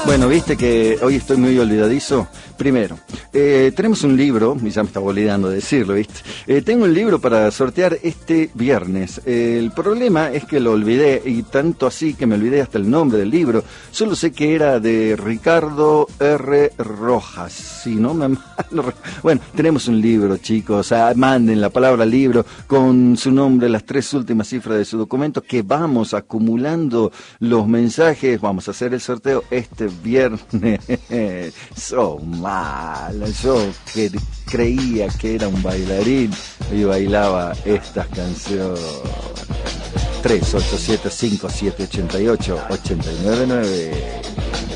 Bueno, viste que hoy estoy muy olvidadizo. Primero, tenemos un libro, y ya me estaba olvidando de decirlo, ¿viste? Tengo un libro para sortear este viernes. El problema es que lo olvidé, y tanto así que me olvidé hasta el nombre del libro. Solo sé que era de Ricardo R. Rojas, si no me malo. Bueno, tenemos un libro, chicos. Manden la palabra libro con su nombre, las 3 últimas cifras de su documento, que vamos acumulando los mensajes. Vamos a hacer el sorteo este viernes. Yo creía que era un bailarín y bailaba estas canciones. 387-5788-899